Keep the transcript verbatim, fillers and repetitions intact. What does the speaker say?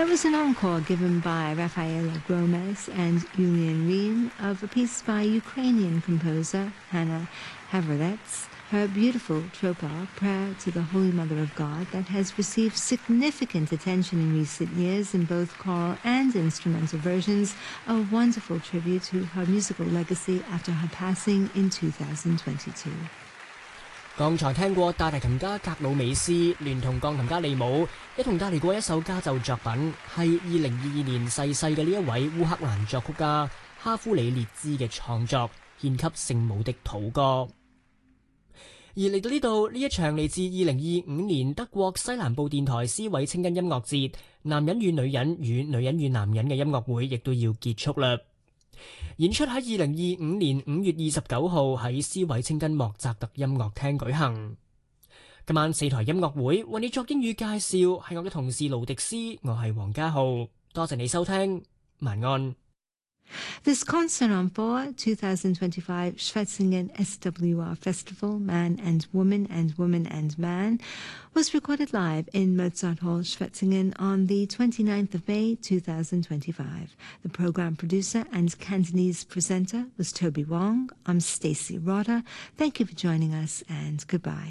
That was an encore given by Rafaela Gomez and Julian Ream of a piece by Ukrainian composer Hannah Haverletz, her beautiful Tropar, Prayer to the Holy Mother of God, that has received significant attention in recent years in both choral and instrumental versions, a wonderful tribute to her musical legacy after her passing in two thousand twenty-two. 剛才聽過大提琴家格魯美斯聯同鋼琴家利姆一同帶嚟過一首家奏作品，係二零二二年逝世嘅呢一位烏克蘭作曲家哈夫里列茲嘅創作，獻給聖母的禱歌。而嚟到呢度，呢一場嚟自二零二五年德國西南部電台斯韋清根音樂節男人與女人與女人與男人嘅音樂會亦都要結束啦。演出喺二零二五年五月二十九號喺斯韋清根莫扎特音樂廳舉行。今晚四台音樂會為你作英語介紹，係我嘅同事盧迪斯，我係黃家浩，多謝你收聽，晚安。 This concert on four twenty twenty-five Schwetzingen S W R Festival, Man and Woman and Woman and Man, was recorded live in Mozart Hall, Schwetzingen on the twenty-ninth of May two thousand twenty-five. The program producer and Cantonese presenter was Toby Wong. I'm Stacey Rotter. Thank you for joining us and goodbye.